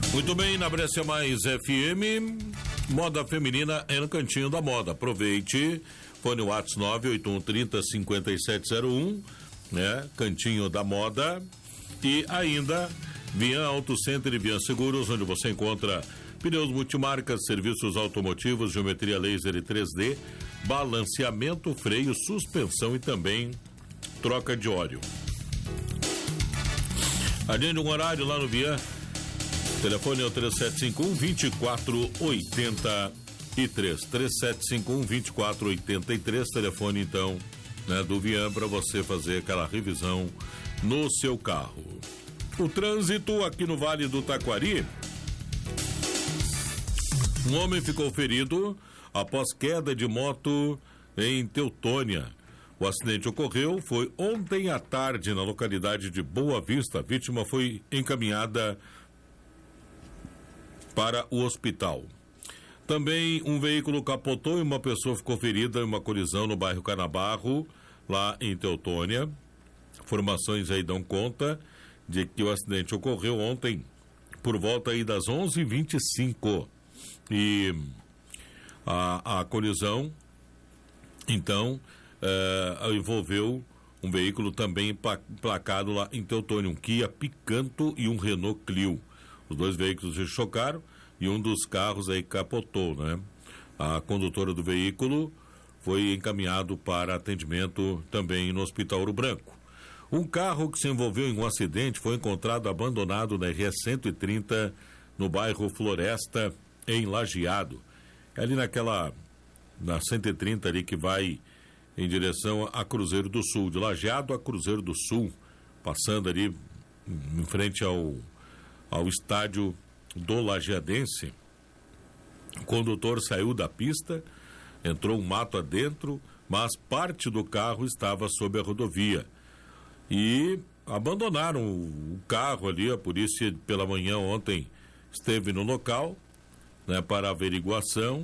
Muito bem, na Brescia Mais FM, moda feminina é no Cantinho da Moda. Aproveite, fone WhatsApp 981305701, né? Cantinho da Moda. E ainda, Vian Auto Center e Vian Seguros, onde você encontra pneus multimarcas, serviços automotivos, geometria laser e 3D, balanceamento, freio, suspensão e também troca de óleo. Agende um horário lá no Vian. Telefone é o 3751-2483. 3751-2483. Telefone, então, né, do Vian, para você fazer aquela revisão no seu carro. O trânsito aqui no Vale do Taquari. Um homem ficou ferido após queda de moto em Teutônia. O acidente ocorreu, foi ontem à tarde na localidade de Boa Vista. A vítima foi encaminhada para o hospital. Também um veículo capotou e uma pessoa ficou ferida em uma colisão no bairro Canabarro, lá em Teutônia. Informações aí dão conta de que o acidente ocorreu ontem por volta aí das 11h25. E a colisão, então, envolveu um veículo também placado lá em Teutônia, um Kia Picanto e um Renault Clio. Os dois veículos se chocaram e um dos carros aí capotou, né? A condutora do veículo foi encaminhado para atendimento também no Hospital Ouro Branco. Um carro que se envolveu em um acidente foi encontrado abandonado na RS-130 no bairro Floresta, em Lajeado. Ali na 130 ali que vai em direção a Cruzeiro do Sul, de Lajeado a Cruzeiro do Sul, passando ali em frente ao estádio do Lajeadense. O condutor saiu da pista, entrou um mato adentro, mas parte do carro estava sob a rodovia. E abandonaram o carro ali. A polícia pela manhã ontem esteve no local, né, para averiguação,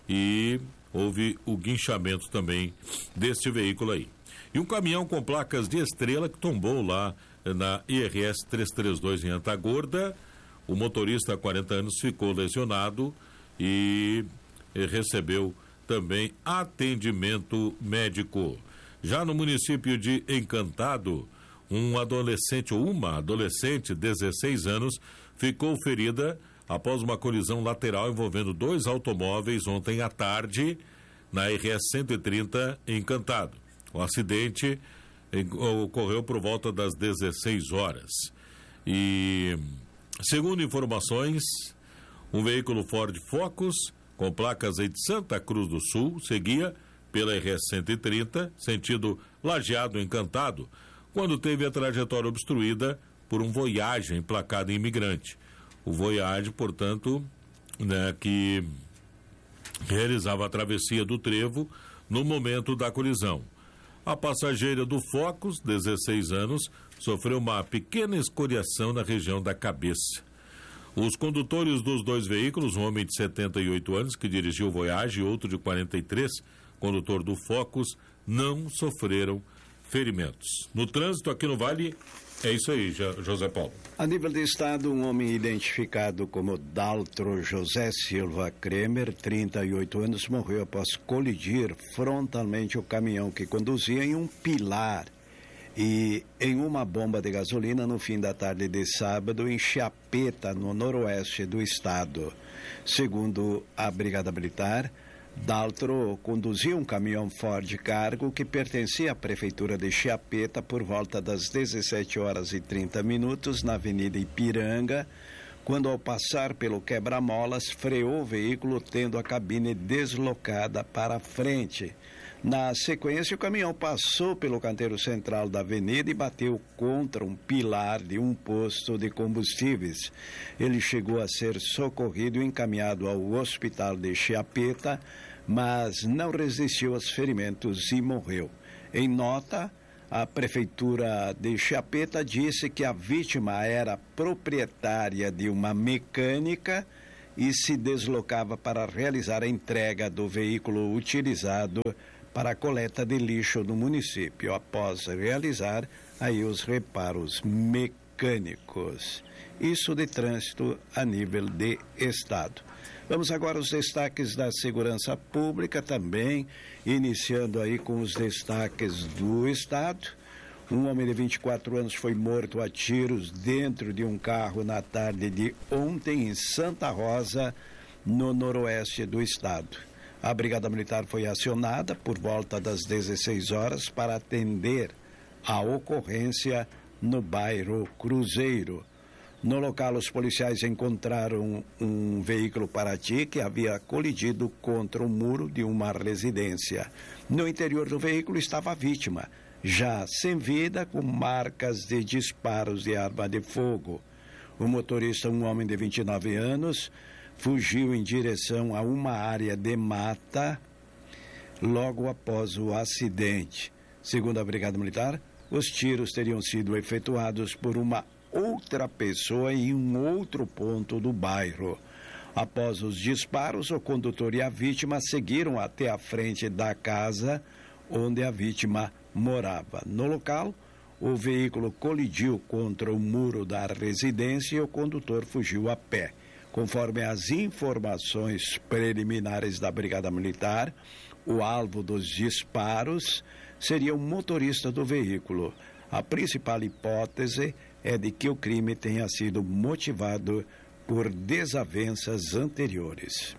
e houve o guinchamento também deste veículo aí. E um caminhão com placas de Estrela que tombou lá na IRS 332 em Antagorda. O motorista, há 40 anos, ficou lesionado e recebeu também atendimento médico. Já no município de Encantado, uma adolescente, 16 anos, ficou ferida após uma colisão lateral envolvendo dois automóveis ontem à tarde na RS 130 em Encantado. O acidente ocorreu por volta das 16 horas. E, segundo informações, um veículo Ford Focus com placas aí de Santa Cruz do Sul seguia pela RS 130, sentido Lajeado Encantado, quando teve a trajetória obstruída por um Voyage emplacado em Imigrante. O Voyage, portanto, né, que realizava a travessia do trevo no momento da colisão. A passageira do Focus, 16 anos, sofreu uma pequena escoriação na região da cabeça. Os condutores dos dois veículos, um homem de 78 anos que dirigiu o Voyage e outro de 43, condutor do Focus, não sofreram ferimentos. No trânsito aqui no Vale, é isso aí, José Paulo. A nível de estado, um homem identificado como Daltro José Silva Kremer, 38 anos, morreu após colidir frontalmente o caminhão que conduzia em um pilar e em uma bomba de gasolina no fim da tarde de sábado em Chiapeta, no noroeste do estado. Segundo a Brigada Militar, Daltro conduzia um caminhão Ford Cargo que pertencia à Prefeitura de Chiapeta por volta das 17h30 na Avenida Ipiranga, quando ao passar pelo quebra-molas freou o veículo, tendo a cabine deslocada para a frente. Na sequência, o caminhão passou pelo canteiro central da avenida e bateu contra um pilar de um posto de combustíveis. Ele chegou a ser socorrido e encaminhado ao hospital de Chiapeta, mas não resistiu aos ferimentos e morreu. Em nota, a Prefeitura de Chiapeta disse que a vítima era proprietária de uma mecânica e se deslocava para realizar a entrega do veículo utilizado para a coleta de lixo no município, após realizar aí os reparos mecânicos. isso de trânsito a nível de estado. Vamos agora aos destaques da segurança pública também, iniciando aí com os destaques do estado. Um homem de 24 anos foi morto a tiros dentro de um carro na tarde de ontem em Santa Rosa, no noroeste do estado. A Brigada Militar foi acionada por volta das 16 horas para atender a ocorrência no bairro Cruzeiro. No local, os policiais encontraram um veículo Paraty que havia colidido contra o muro de uma residência. No interior do veículo estava a vítima, já sem vida, com marcas de disparos de arma de fogo. O motorista, um homem de 29 anos, fugiu em direção a uma área de mata logo após o acidente. Segundo a Brigada Militar, os tiros teriam sido efetuados por uma outra pessoa em um outro ponto do bairro. Após os disparos, o condutor e a vítima seguiram até a frente da casa onde a vítima morava. No local, o veículo colidiu contra o muro da residência e o condutor fugiu a pé. Conforme as informações preliminares da Brigada Militar, o alvo dos disparos seria o motorista do veículo. A principal hipótese é de que o crime tenha sido motivado por desavenças anteriores.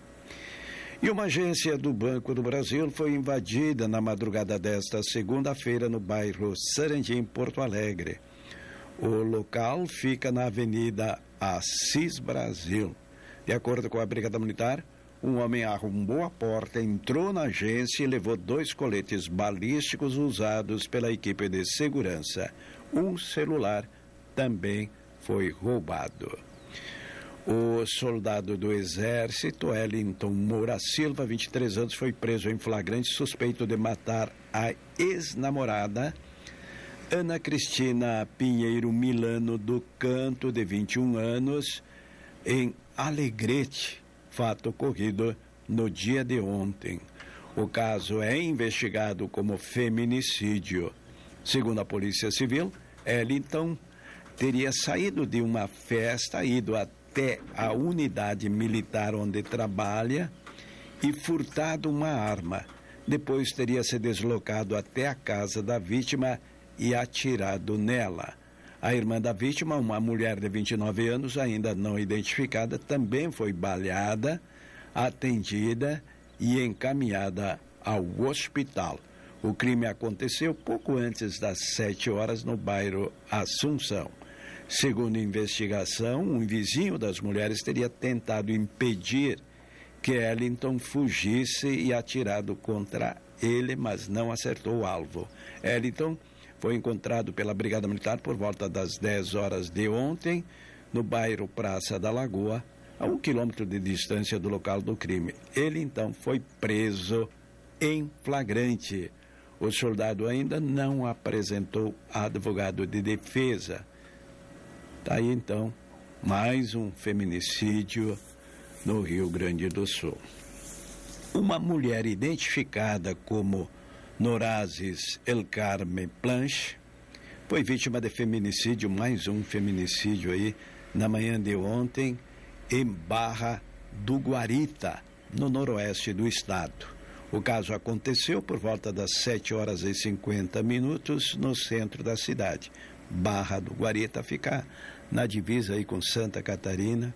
E uma agência do Banco do Brasil foi invadida na madrugada desta segunda-feira no bairro Sarandim, Porto Alegre. O local fica na Avenida Assis Brasil. De acordo com a Brigada Militar, um homem arrombou a porta, entrou na agência e levou 2 coletes balísticos usados pela equipe de segurança. Um celular também foi roubado. O soldado do Exército, Wellington Moura Silva, 23 anos, foi preso em flagrante suspeito de matar a ex-namorada Ana Cristina Pinheiro Milano do Canto, de 21 anos, em Alegrete, fato ocorrido no dia de ontem. O caso é investigado como feminicídio. Segundo a Polícia Civil, Wellington teria saído de uma festa, ido até a unidade militar onde trabalha e furtado uma arma. Depois teria se deslocado até a casa da vítima e atirado nela. A irmã da vítima, uma mulher de 29 anos, ainda não identificada, também foi baleada, atendida e encaminhada ao hospital. O crime aconteceu pouco antes das 7 horas no bairro Assunção. Segundo a investigação, um vizinho das mulheres teria tentado impedir que Wellington fugisse e atirado contra ele, mas não acertou o alvo. Wellington foi encontrado pela Brigada Militar por volta das 10 horas de ontem, no bairro Praça da Lagoa, a 1 quilômetro de distância do local do crime. Ele, então, foi preso em flagrante. O soldado ainda não apresentou advogado de defesa. Está aí, então, mais um feminicídio no Rio Grande do Sul. Uma mulher identificada como Norazes El Carme Planche foi vítima de feminicídio, mais um feminicídio aí, na manhã de ontem, em Barra do Guarita, no noroeste do estado. O caso aconteceu por volta das 7 horas e 50 minutos no centro da cidade. Barra do Guarita fica na divisa aí com Santa Catarina,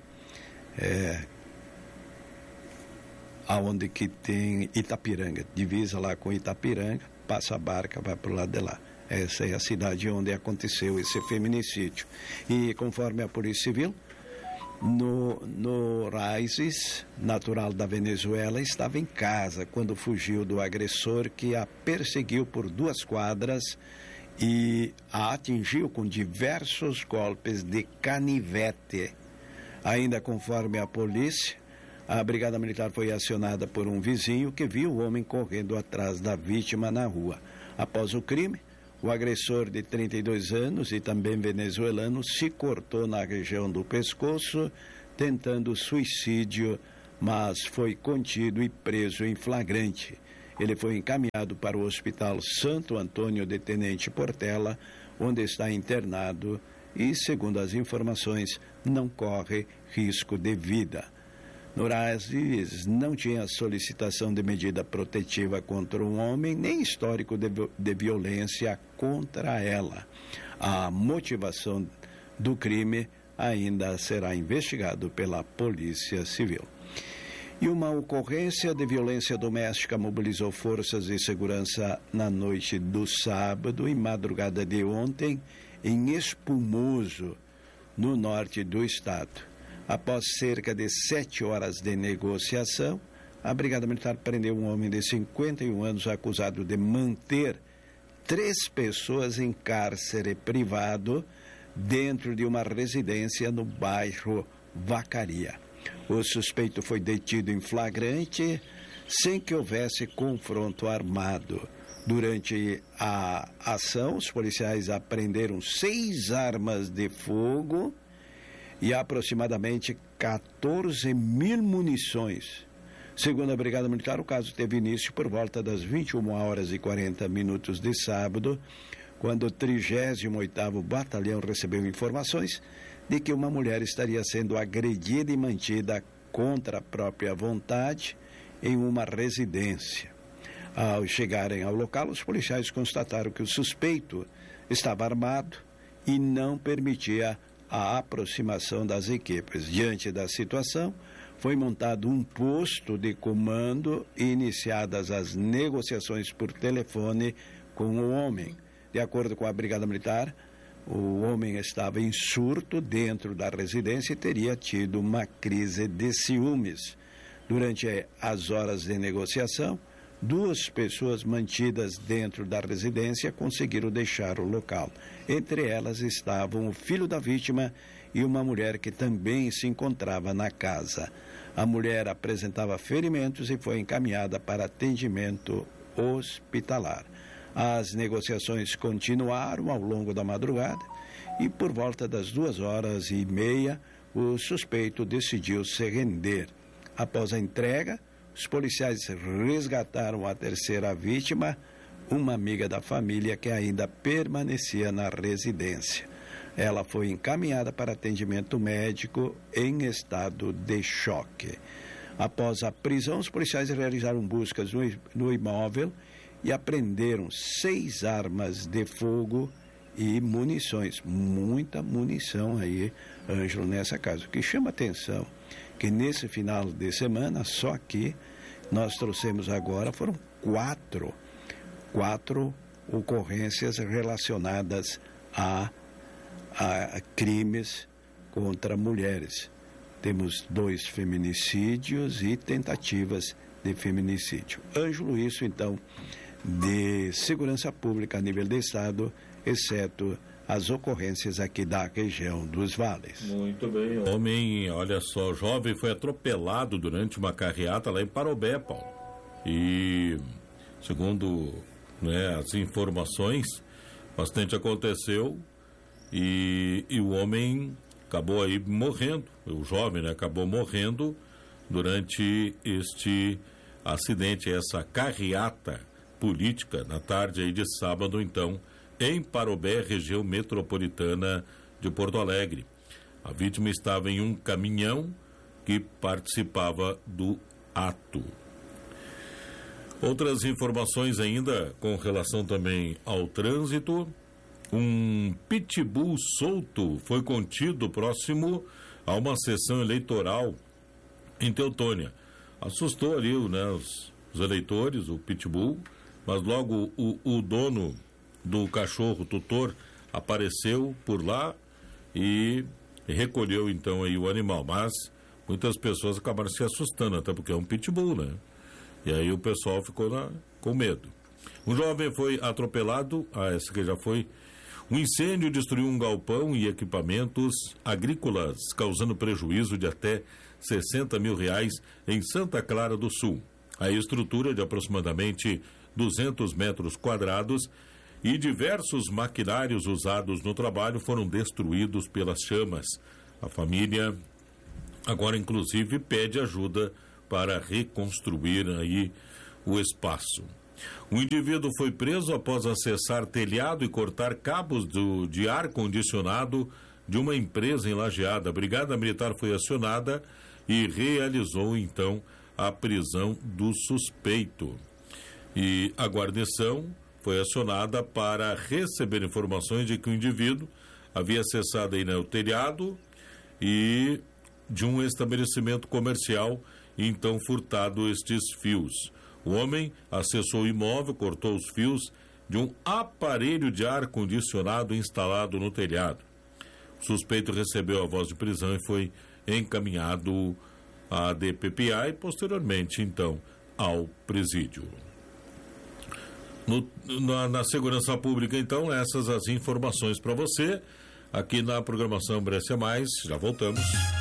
aonde que tem Itapiranga, divisa lá com Itapiranga, passa a barca, vai para o lado de lá. Essa é a cidade onde aconteceu esse feminicídio. E conforme a Polícia Civil, Norazes, natural da Venezuela, estava em casa quando fugiu do agressor que a perseguiu por 2 quadras e a atingiu com diversos golpes de canivete. Ainda conforme a polícia, a Brigada Militar foi acionada por um vizinho que viu o homem correndo atrás da vítima na rua. Após o crime, o agressor de 32 anos e também venezuelano se cortou na região do pescoço, tentando suicídio, mas foi contido e preso em flagrante. Ele foi encaminhado para o Hospital Santo Antônio de Tenente Portela, onde está internado e, segundo as informações, não corre risco de vida. Norazes não tinha solicitação de medida protetiva contra um homem, nem histórico de violência contra ela. A motivação do crime ainda será investigado pela Polícia Civil. E uma ocorrência de violência doméstica mobilizou forças de segurança na noite do sábado e madrugada de ontem em Espumoso, no norte do estado. Após cerca de 7 horas de negociação, a Brigada Militar prendeu um homem de 51 anos acusado de manter 3 pessoas em cárcere privado dentro de uma residência no bairro Vacaria. O suspeito foi detido em flagrante sem que houvesse confronto armado. Durante a ação, os policiais apreenderam 6 armas de fogo e aproximadamente 14.000 munições. Segundo a Brigada Militar, o caso teve início por volta das 21h40 de sábado, quando o 38º Batalhão recebeu informações de que uma mulher estaria sendo agredida e mantida contra a própria vontade em uma residência. Ao chegarem ao local, os policiais constataram que o suspeito estava armado e não permitia a aproximação das equipes. Diante da situação, foi montado um posto de comando e iniciadas as negociações por telefone com o homem. De acordo com a Brigada Militar, o homem estava em surto dentro da residência e teria tido uma crise de ciúmes. Durante as horas de negociação, 2 pessoas mantidas dentro da residência conseguiram deixar o local. Entre elas estavam o filho da vítima e uma mulher que também se encontrava na casa. A mulher apresentava ferimentos e foi encaminhada para atendimento hospitalar. As negociações continuaram ao longo da madrugada e, por volta das 2h30, o suspeito decidiu se render. Após a entrega, os policiais resgataram a terceira vítima, uma amiga da família que ainda permanecia na residência. Ela foi encaminhada para atendimento médico em estado de choque. Após a prisão, os policiais realizaram buscas no imóvel e apreenderam 6 armas de fogo e munições. Muita munição aí, Ângelo, nessa casa. O que chama atenção que nesse final de semana, só aqui, nós trouxemos agora, foram 4 ocorrências relacionadas a crimes contra mulheres. Temos 2 feminicídios e tentativas de feminicídio. Ângelo, isso então de segurança pública a nível de estado, exceto as ocorrências aqui da região dos vales. Muito bem. Homem, olha só, jovem foi atropelado durante uma carreata lá em Parobé, Paulo. E, segundo as informações, bastante aconteceu e o homem acabou aí morrendo. O jovem acabou morrendo durante este acidente, essa carreata política na tarde aí de sábado, então, em Parobé, região metropolitana de Porto Alegre. A vítima estava em um caminhão que participava do ato. Outras informações ainda com relação também ao trânsito. Um pitbull solto foi contido próximo a uma sessão eleitoral em Teutônia. Assustou ali os eleitores, o pitbull, mas logo o dono do cachorro tutor apareceu por lá e recolheu então aí o animal, mas muitas pessoas acabaram se assustando, até porque é um pitbull, né? E aí o pessoal ficou com medo. Um jovem foi atropelado, essa que já foi. Um incêndio destruiu um galpão e equipamentos agrícolas, causando prejuízo de até R$60 mil em Santa Clara do Sul. A estrutura de aproximadamente 200 metros quadrados e diversos maquinários usados no trabalho foram destruídos pelas chamas. A família agora, inclusive, pede ajuda para reconstruir aí o espaço. Um indivíduo foi preso após acessar telhado e cortar cabos de ar-condicionado de uma empresa em Lajeado. A Brigada Militar foi acionada e realizou, então, a prisão do suspeito. E a guarnição foi acionada para receber informações de que o indivíduo havia acessado aí, né, o telhado e de um estabelecimento comercial e então furtado estes fios. O homem acessou o imóvel, cortou os fios de um aparelho de ar-condicionado instalado no telhado. O suspeito recebeu a voz de prisão e foi encaminhado à DPPA e posteriormente, então, ao presídio. Na segurança pública, então, essas as informações para você, aqui na programação Brescia Mais. Já voltamos.